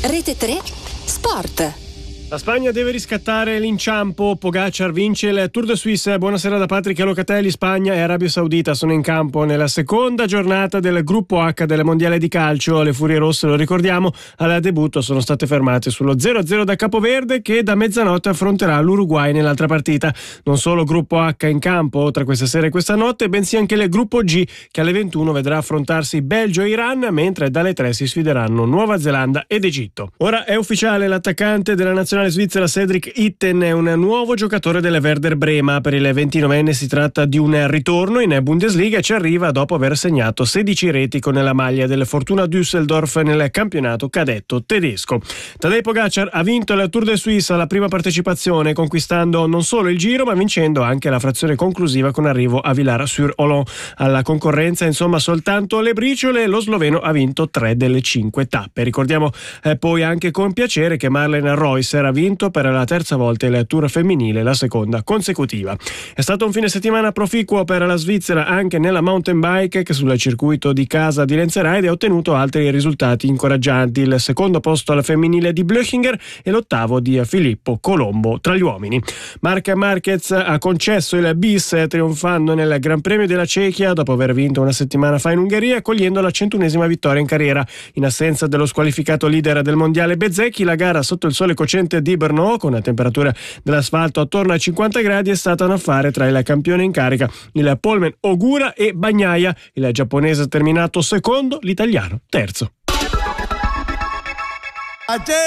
Rete 3 Sport. La Spagna deve riscattare l'inciampo. Pogacar vince il Tour de Suisse. Buonasera da Patrick Locatelli. Spagna e Arabia Saudita sono in campo nella seconda giornata del gruppo H del mondiale di calcio. Le Furie Rosse, lo ricordiamo, al debutto sono state fermate sullo 0-0 da Capoverde, che da mezzanotte affronterà l'Uruguay nell'altra partita. Non solo gruppo H in campo tra questa sera e questa notte, bensì anche il gruppo G, che alle 21 vedrà affrontarsi Belgio e Iran, mentre dalle 3 si sfideranno Nuova Zelanda ed Egitto. Ora è ufficiale: l'attaccante della nazionale svizzera Cedric Itten è un nuovo giocatore del Werder Brema. Per il 29enne si tratta di un ritorno in Bundesliga e ci arriva dopo aver segnato 16 reti con la maglia del Fortuna Düsseldorf nel campionato cadetto tedesco. Tadej Pogacar ha vinto il Tour de Suisse alla prima partecipazione, conquistando non solo il giro ma vincendo anche la frazione conclusiva con arrivo a Villars-sur-Olon. Alla concorrenza insomma soltanto le briciole. Lo sloveno ha vinto 3 delle 5 tappe. Ricordiamo poi anche con piacere che Marlen Reusser ha vinto per la terza volta il Tour femminile, la seconda consecutiva. È stato un fine settimana proficuo per la Svizzera anche nella mountain bike, che sul circuito di casa di Lenzerheide ha ottenuto altri risultati incoraggianti: il secondo posto al femminile di Blöchinger e l'ottavo di Filippo Colombo tra gli uomini. Marc Marquez ha concesso il bis trionfando nel Gran Premio della Cechia dopo aver vinto una settimana fa in Ungheria, cogliendo la 101esima vittoria in carriera. In assenza dello squalificato leader del mondiale Bezzecchi, la gara sotto il sole cocente di Brno, con la temperatura dell'asfalto attorno ai 50 gradi, è stata un affare tra il campione in carica, il poleman Ogura, e Bagnaia. Il giapponese ha terminato secondo, l'italiano terzo.